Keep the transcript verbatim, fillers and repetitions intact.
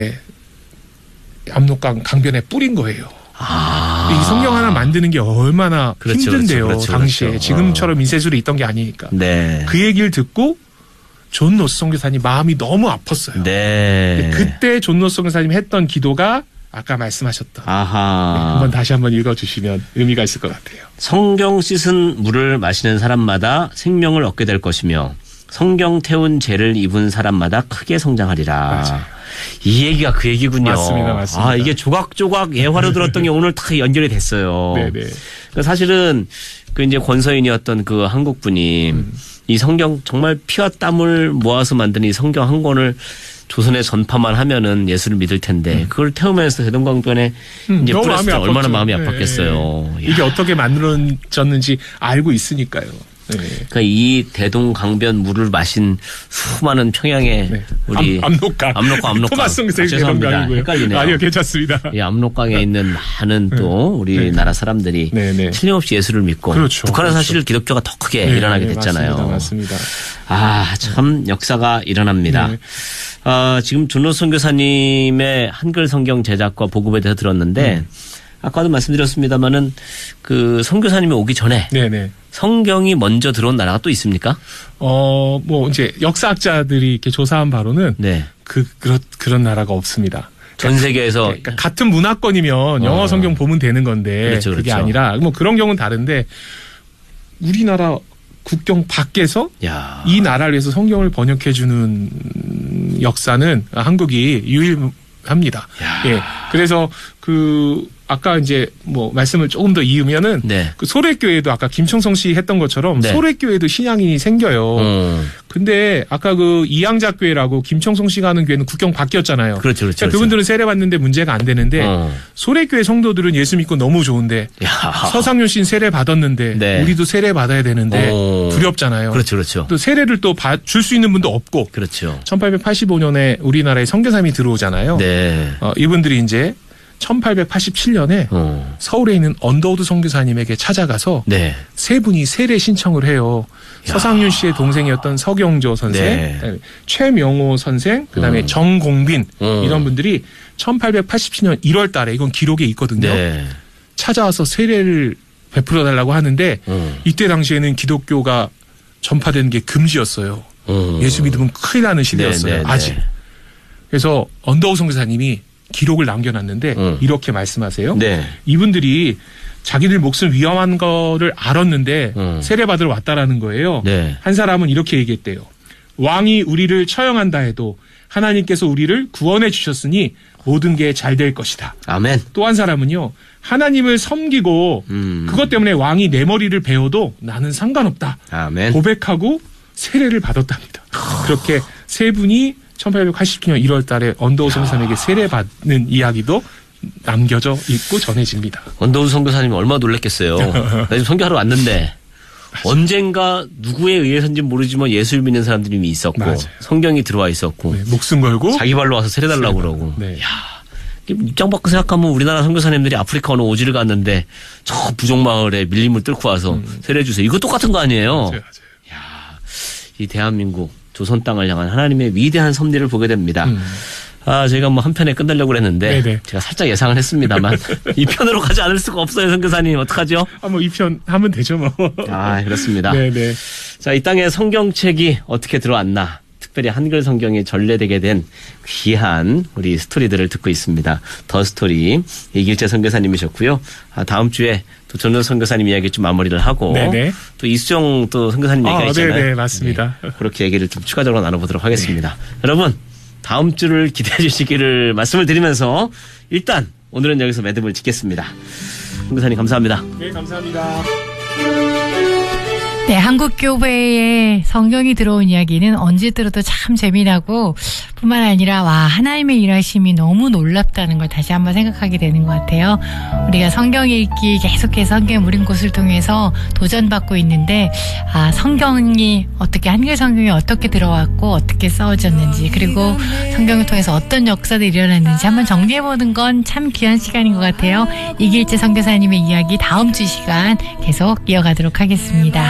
압록강 강변에 뿌린 거예요. 아. 이 성경 하나 만드는 게 얼마나 그렇죠, 힘든데요. 그렇죠, 그렇죠, 당시에 그렇죠. 지금처럼 인쇄술이 있던 게 아니니까. 네. 그 얘기를 듣고 존 노스 선교사님 마음이 너무 아팠어요. 네. 그때 존 노스 선교사님이 했던 기도가 아까 말씀하셨던. 아하. 네, 한번 다시 한번 읽어주시면 의미가 있을 것 같아요. 성경 씻은 물을 마시는 사람마다 생명을 얻게 될 것이며 성경 태운 죄를 입은 사람마다 크게 성장하리라. 맞아요. 이 얘기가 그 얘기군요. 맞습니다, 맞습니다. 아, 이게 조각조각 예화로 들었던 게 오늘 다 연결이 됐어요. 네네. 사실은 그 이제 권서인이었던 그 한국 분이 음. 이 성경 정말 피와 땀을 모아서 만든 이 성경 한 권을 조선에 전파만 하면은 예수를 믿을 텐데 음. 그걸 태우면서 대동강변에 음, 이제 뿌렸을 때 얼마나 마음이 아팠겠어요. 네. 이게 어떻게 만들어졌는지 알고 있으니까요. 네. 그러니까 이 대동강변 물을 마신 수많은 평양의 네. 우리 암, 압록강, 압록강, 압록강. 토마스 아, 죄송합니다. 헷갈리네요. 아니요, 괜찮습니다. 이 압록강에 있는 많은 또 우리나라 네. 사람들이 네, 네. 틀림없이 예수를 믿고 그렇죠, 북한은 그렇죠. 사실 기독교가 더 크게 네, 일어나게 네, 됐잖아요. 맞습니다. 맞습니다. 아, 참 역사가 일어납니다. 네. 어, 지금 존 노스 선교사님의 한글 성경 제작과 보급에 대해서 들었는데 음. 아까도 말씀드렸습니다마는 그 선교사님이 오기 전에 네네. 성경이 먼저 들어온 나라가 또 있습니까? 어, 뭐 이제 역사학자들이 이렇게 조사한 바로는 네. 그 그런 그런 나라가 없습니다. 전 세계에서 그러니까 같은 문화권이면 영어 성경 보면 되는 건데 그렇죠, 그렇죠. 그게 아니라 뭐 그런 경우는 다른데 우리나라 국경 밖에서 야. 이 나라를 위해서 성경을 번역해 주는 역사는 한국이 유일합니다. 야. 예. 그래서 그 아까 이제 뭐 말씀을 조금 더 이으면은 네. 그 소래교회도 아까 김청성 씨 했던 것처럼 네. 소래교회도 신앙인이 생겨요. 음. 근데 아까 그 이양자교회라고 김청성 씨가 하는 교회는 국경 바뀌었잖아요. 그렇죠, 그렇죠. 그러니까 그분들은 세례 받는데 문제가 안 되는데 어. 소래교회 성도들은 예수 믿고 너무 좋은데 야. 서상윤 씨는 세례 받았는데 네. 우리도 세례 받아야 되는데 어. 두렵잖아요. 그렇죠, 그렇죠. 또 세례를 또 줄 수 있는 분도 없고. 그렇죠. 천팔백팔십오 년에 우리나라에 선교사님이 들어오잖아요. 네. 어, 이분들이 이제 천팔백팔십칠 년에 어. 서울에 있는 언더우드 선교사님에게 찾아가서 네. 세 분이 세례 신청을 해요. 야. 서상윤 씨의 동생이었던 서경조 선생, 네. 최명호 선생, 그다음에 음. 정공빈 음. 이런 분들이 천팔백팔십칠 년 일월 달에 이건 기록에 있거든요. 네. 찾아와서 세례를 베풀어 달라고 하는데 음. 이때 당시에는 기독교가 전파되는 게 금지였어요. 음. 예수 믿으면 큰일 나는 시대였어요. 네, 네, 아직. 네. 그래서 언더우드 선교사님이 기록을 남겨놨는데 음. 이렇게 말씀하세요. 네. 이분들이 자기들 목숨 위험한 거를 알았는데 음. 세례받으러 왔다라는 거예요. 네. 한 사람은 이렇게 얘기했대요. 왕이 우리를 처형한다 해도 하나님께서 우리를 구원해 주셨으니 모든 게 잘 될 것이다. 아멘. 또 한 사람은요. 하나님을 섬기고 음. 그것 때문에 왕이 내 머리를 베어도 나는 상관없다. 아멘. 고백하고 세례를 받았답니다. 그렇게 세 분이 천팔백팔십칠 년 일월 달에 언더우드 선교사님에게 세례받는 이야기도 남겨져 있고 전해집니다. 언더우드 선교사님이 얼마나 놀랐겠어요. 나 지금 선교하러 왔는데 언젠가 누구에 의해서인지 모르지만 예수를 믿는 사람들이 이미 있었고 맞아요. 성경이 들어와 있었고 네, 목숨 걸고 자기 발로 와서 세례달라고 그러고 네. 야, 입장 바꿔 생각하면 우리나라 선교사님들이 아프리카 어느 오지를 갔는데 저 부족마을에 밀림을 뚫고 와서 음. 세례 주세요. 이거 똑같은 거 아니에요. 맞아요, 맞아요. 야, 이 대한민국 조선 땅을 향한 하나님의 위대한 섭리를 보게 됩니다. 음. 아, 저희가 뭐 한 편에 끝내려고 했는데 네네. 제가 살짝 예상을 했습니다만 이 편으로 가지 않을 수가 없어요, 선교사님. 어떡하죠? 아, 뭐 이 편 하면 되죠, 뭐. 아, 그렇습니다. 네네. 자, 이 땅에 성경책이 어떻게 들어왔나? 특별히 한글 성경이 전래되게 된 귀한 우리 스토리들을 듣고 있습니다. 더 스토리 이길재 선교사님이셨고요. 아, 다음 주에 또 전도 선교사님 이야기 좀 마무리를 하고 네네. 또 이수정 또 선교사님 얘기가 아, 있잖아요. 네네, 맞습니다. 네, 그렇게 얘기를 좀 추가적으로 나눠보도록 하겠습니다. 네. 여러분 다음 주를 기대해 주시기를 말씀을 드리면서 일단 오늘은 여기서 매듭을 짓겠습니다. 선교사님 감사합니다. 네, 감사합니다. 네, 한국교회에 성경이 들어온 이야기는 언제 들어도 참 재미나고 뿐만 아니라 와 하나님의 일하심이 너무 놀랍다는 걸 다시 한번 생각하게 되는 것 같아요. 우리가 성경 읽기 계속해서 성경의 무린 곳을 통해서 도전받고 있는데 아 성경이 어떻게 한글 성경이 어떻게 들어왔고 어떻게 써졌는지 그리고 성경을 통해서 어떤 역사들이 일어났는지 한번 정리해보는 건 참 귀한 시간인 것 같아요. 이길재 선교사님의 이야기 다음 주 시간 계속 이어가도록 하겠습니다.